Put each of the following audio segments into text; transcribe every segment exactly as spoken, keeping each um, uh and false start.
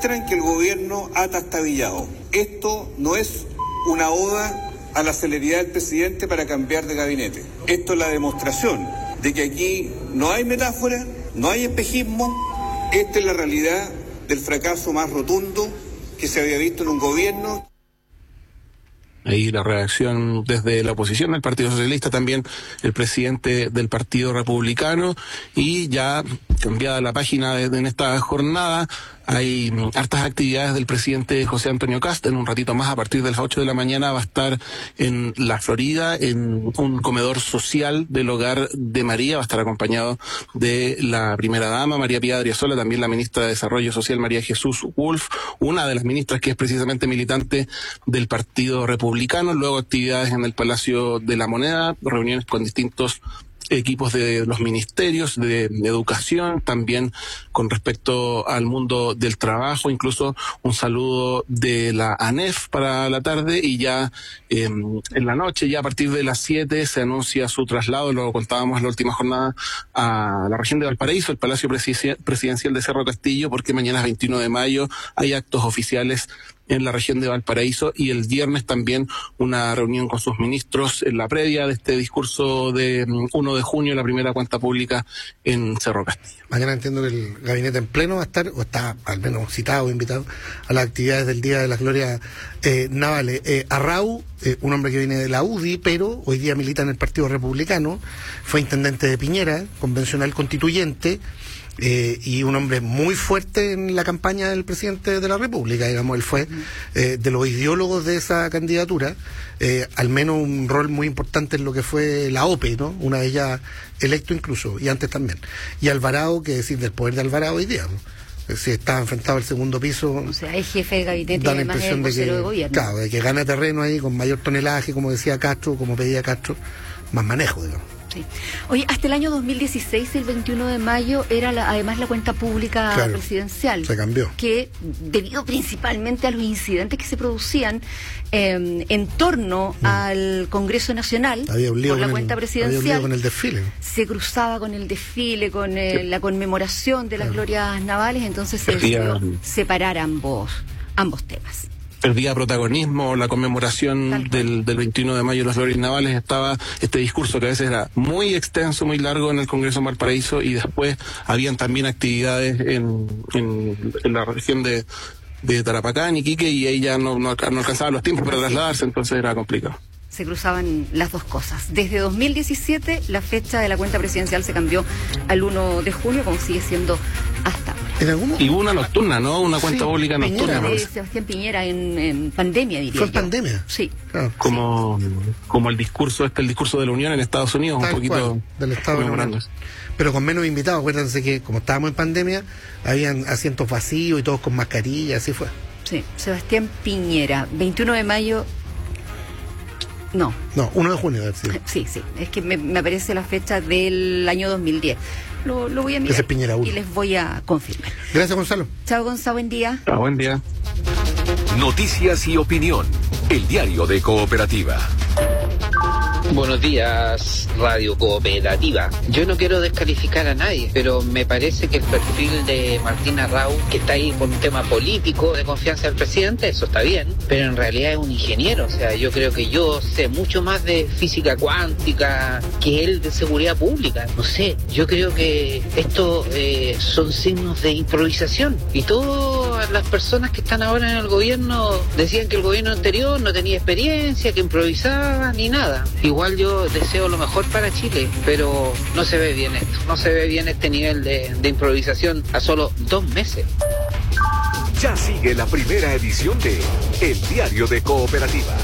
demuestran que el gobierno ha trastabillado. Esto no es una oda a la celeridad del presidente para cambiar de gabinete. Esto es la demostración de que aquí no hay metáfora, no hay espejismo. Esta es la realidad del fracaso más rotundo que se había visto en un gobierno. Ahí la reacción desde la oposición, el Partido Socialista, también el presidente del Partido Republicano, y ya cambiada la página de, de en esta jornada, hay hartas actividades del presidente José Antonio Kast. En un ratito más, a partir de las ocho de la mañana, va a estar en la Florida, en un comedor social del Hogar de María. Va a estar acompañado de la primera dama, María Pía Adriasola, también la ministra de Desarrollo Social, María Jesús Wolf, una de las ministras que es precisamente militante del Partido Republicano. Luego actividades en el Palacio de la Moneda, reuniones con distintos equipos de los ministerios de, de educación, también con respecto al mundo del trabajo, incluso un saludo de la ANEF para la tarde, y ya eh, en la noche, ya a partir de las siete, se anuncia su traslado, lo contábamos en la última jornada, a la región de Valparaíso, el Palacio Presidencial de Cerro Castillo, porque mañana es veintiuno de mayo, hay actos oficiales en la región de Valparaíso, y el viernes también una reunión con sus ministros en la previa de este discurso de uno de junio, la primera cuenta pública en Cerro Castillo. Mañana entiendo que el gabinete en pleno va a estar, o está al menos citado o invitado a las actividades del Día de las Glorias eh, Navales. Eh, Arrau, eh, un hombre que viene de la U D I, pero hoy día milita en el Partido Republicano, fue intendente de Piñera, convencional constituyente, Eh, y un hombre muy fuerte en la campaña del presidente de la República, digamos, él fue eh, de los ideólogos de esa candidatura, eh, al menos un rol muy importante en lo que fue la O P E, ¿no? Una de ellas electo incluso, y antes también. Y Alvarado, que decir del poder de Alvarado hoy día, ¿no? Si está enfrentado al segundo piso, o sea, es jefe de gabinete da y la además impresión es de que, de gobierno. claro, de que gana terreno ahí con mayor tonelaje, como decía Castro, como pedía Castro, más manejo, digamos. Sí. Oye, hasta el año dos mil dieciséis, el veintiuno de mayo, era la, además la cuenta pública claro, presidencial. Se cambió. Que, debido principalmente a los incidentes que se producían eh, en torno mm. al Congreso Nacional, había un lío por la con cuenta el, presidencial, había un lío con el desfile. Se cruzaba con el desfile, con eh, la conmemoración de las claro. glorias navales, entonces se decidió separar ambos, ambos temas. Perdía protagonismo la conmemoración del, del veintiuno de mayo de las glorias navales. Estaba este discurso que a veces era muy extenso, muy largo en el Congreso de Valparaíso, y después habían también actividades en, en, en la región de, de Tarapacán y Iquique, y ahí ya no, no, no alcanzaban los tiempos para trasladarse, entonces era complicado. Se cruzaban las dos cosas. Desde dos mil diecisiete la fecha de la cuenta presidencial se cambió al uno de junio, como sigue siendo hasta ahora. ¿En algún... Y hubo una nocturna, ¿no? Una cuenta sí, pública nocturna. De Sebastián Piñera en, en pandemia, diría ¿Fue en yo. pandemia? Sí. Claro. Como, sí. como el discurso este, el discurso de la Unión en Estados Unidos, Tal un poquito cual, del Estado conmemorando. Pero con menos invitados. Acuérdense que como estábamos en pandemia, habían asientos vacíos y todos con mascarilla, así fue. Sí, Sebastián Piñera, veintiuno de mayo. No. No, uno de junio. Sí, sí, sí. Es que me, me aparece la fecha del año dos mil diez. Lo, lo voy a mirar. Ese es Piñera uno. Y les voy a confirmar. Gracias, Gonzalo. Chao, Gonzalo. Buen día. Chao, buen día. Noticias y opinión. El diario de Cooperativa. Buenos días, Radio Cooperativa. Yo no quiero descalificar a nadie, pero me parece que el perfil de Martín Arrau, que está ahí por un tema político de confianza del presidente, eso está bien, pero en realidad es un ingeniero. O sea, yo creo que yo sé mucho más de física cuántica que él de seguridad pública. No sé, yo creo que esto eh, son signos de improvisación. Y todas las personas que están ahora en el gobierno decían que el gobierno anterior no tenía experiencia, que improvisaba, ni nada. Igual yo deseo lo mejor para Chile, pero no se ve bien esto, no se ve bien este nivel de, de improvisación a solo dos meses. Ya sigue la primera edición de El Diario de Cooperativa.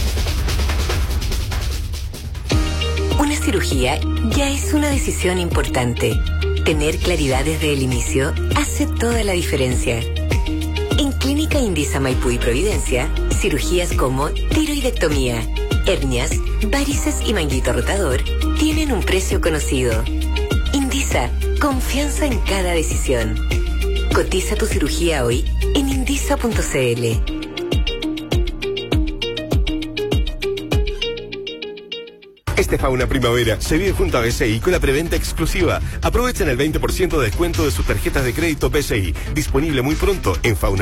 Una cirugía ya es una decisión importante. Tener claridad desde el inicio hace toda la diferencia. En Clínica Indisa Maipú y Providencia, cirugías como tiroidectomía, hernias, varices y manguito rotador tienen un precio conocido. Indisa, confianza en cada decisión. Cotiza tu cirugía hoy en indisa punto c l. Este Fauna Primavera se vive junto a B C I con la preventa exclusiva. Aprovechen el veinte por ciento de descuento de sus tarjetas de crédito B C I. Disponible muy pronto en Fauna.